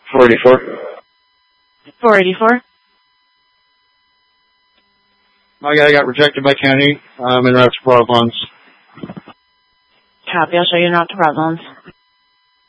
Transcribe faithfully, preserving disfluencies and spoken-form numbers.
four eighty-four. four eighty-four. My guy got rejected by county. I'm en route to Providence. Copy. I'll show you en route to Providence.